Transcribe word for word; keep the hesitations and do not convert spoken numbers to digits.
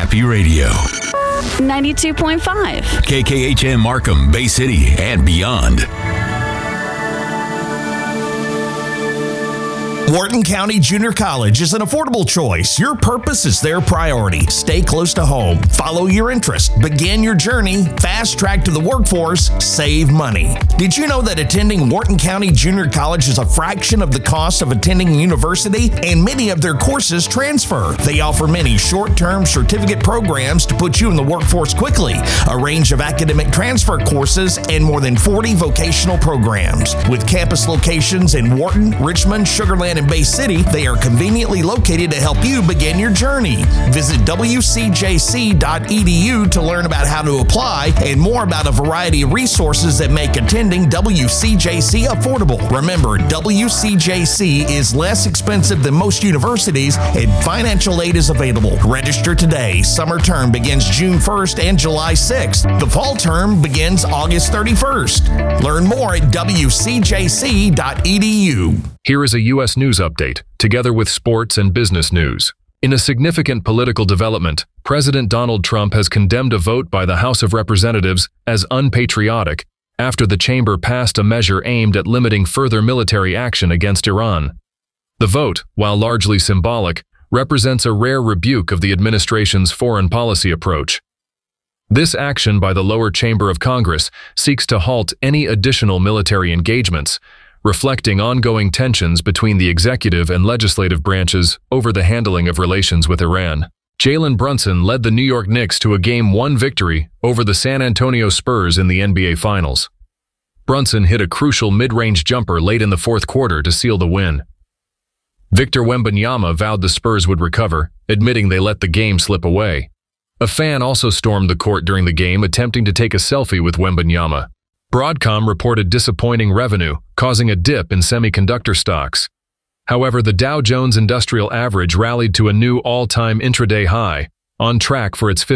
Happy Radio. ninety-two point five. K K H M Markham, Bay City, and beyond. Wharton County Junior College is an affordable choice. Your purpose is their priority. Stay close to home. Follow your interest. Begin your journey. Fast track to the workforce. Save money. Did you know that attending Wharton County Junior College is a fraction of the cost of attending university? And many of their courses transfer. They offer many short-term certificate programs to put you in the workforce quickly, a range of academic transfer courses, and more than forty vocational programs. With campus locations in Wharton, Richmond, Sugar Land, and Bay City, they are conveniently located to help you begin your journey. Visit w c j c dot e d u to learn about how to apply and more about a variety of resources that make attending W C J C affordable. Remember, W C J C is less expensive than most universities and financial aid is available. Register today. Summer term begins June first and July sixth. The fall term begins August thirty-first. Learn more at w c j c dot e d u. Here is a U S news update, together with sports and business news. In a significant political development, President Donald Trump has condemned a vote by the House of Representatives as unpatriotic after the chamber passed a measure aimed at limiting further military action against Iran. The vote, while largely symbolic, represents a rare rebuke of the administration's foreign policy approach. This action by the lower chamber of Congress seeks to halt any additional military engagements, reflecting ongoing tensions between the executive and legislative branches over the handling of relations with Iran. Jalen Brunson led the New York Knicks to a Game one victory over the San Antonio Spurs in the N B A Finals. Brunson hit a crucial mid-range jumper late in the fourth quarter to seal the win. Victor Wembanyama vowed the Spurs would recover, admitting they let the game slip away. A fan also stormed the court during the game, attempting to take a selfie with Wembanyama. Broadcom reported disappointing revenue, causing a dip in semiconductor stocks. However, the Dow Jones Industrial Average rallied to a new all-time intraday high, on track for its